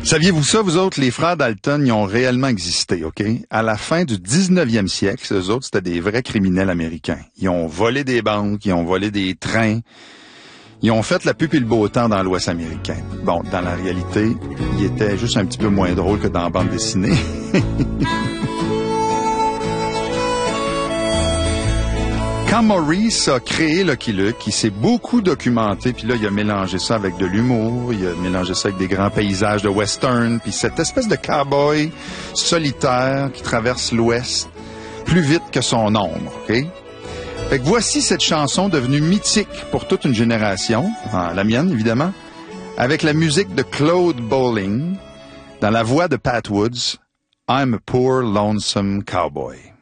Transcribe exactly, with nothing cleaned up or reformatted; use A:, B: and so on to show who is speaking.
A: Saviez-vous ça, vous autres, les frères Dalton, ils ont réellement existé, OK? À la fin du dix-neuvième siècle, eux autres, c'était des vrais criminels américains. Ils ont volé des banques, ils ont volé des trains, ils ont fait la pub et le beau temps dans l'Ouest américain. Bon, dans la réalité, ils étaient juste un petit peu moins drôles que dans la bande dessinée. Quand Maurice a créé Lucky Luke, il s'est beaucoup documenté, puis là, il a mélangé ça avec de l'humour, il a mélangé ça avec des grands paysages de western, puis cette espèce de cow-boy solitaire qui traverse l'Ouest plus vite que son ombre, OK? Fait que voici cette chanson devenue mythique pour toute une génération, hein, la mienne, évidemment, avec la musique de Claude Bolling, dans la voix de Pat Woods, I'm a poor lonesome cowboy.